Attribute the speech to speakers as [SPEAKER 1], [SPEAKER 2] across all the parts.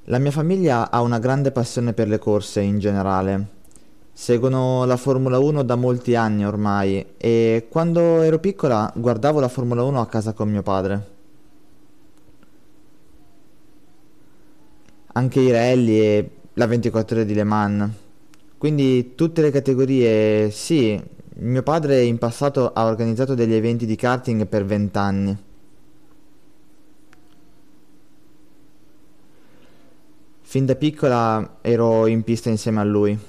[SPEAKER 1] La mia famiglia ha una grande passione per le corse in generale. Seguono la Formula 1 da molti anni ormai e quando ero piccola guardavo la Formula 1 a casa con mio padre. Anche i rally e la 24 ore di Le Mans. Quindi tutte le categorie, sì, mio padre in passato ha organizzato degli eventi di karting per 20 anni. Fin da piccola ero in pista insieme a lui.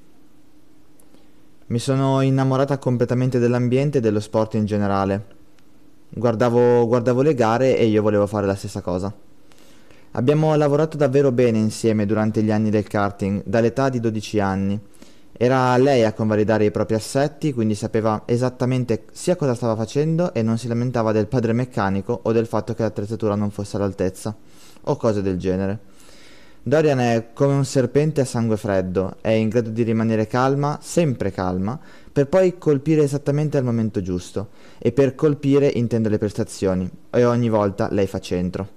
[SPEAKER 1] Mi sono innamorata completamente dell'ambiente e dello sport in generale. Guardavo le gare e io volevo fare la stessa cosa. Abbiamo lavorato davvero bene insieme durante gli anni del karting, dall'età di 12 anni. Era lei a convalidare i propri assetti, quindi sapeva esattamente sia cosa stava facendo e non si lamentava del padre meccanico o del fatto che l'attrezzatura non fosse all'altezza, o cose del genere. Dorian è come un serpente a sangue freddo, è in grado di rimanere calma, sempre calma, per poi colpire esattamente al momento giusto. E per colpire intende le prestazioni, e ogni volta lei fa centro.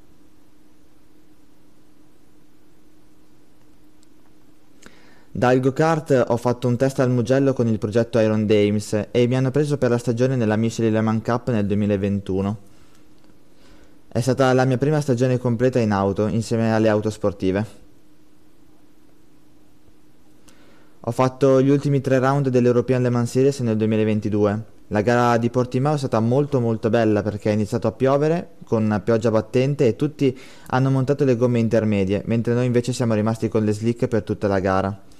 [SPEAKER 1] Dal go-kart ho fatto un test al Mugello con il progetto Iron Dames e mi hanno preso per la stagione nella Michelin Le Mans Cup nel 2021. È stata la mia prima stagione completa in auto, insieme alle auto sportive. Ho fatto gli ultimi 3 round dell'European Le Mans Series nel 2022. La gara di Portimao è stata molto bella perché è iniziato a piovere con pioggia battente e tutti hanno montato le gomme intermedie, mentre noi invece siamo rimasti con le slick per tutta la gara.